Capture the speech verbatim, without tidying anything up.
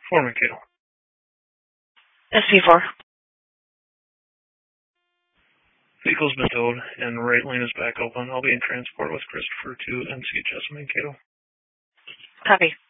four Mankato. S P four. Vehicle's been towed, and right lane is back open. I'll be in transport with Christopher to N C H S Mankato. Copy.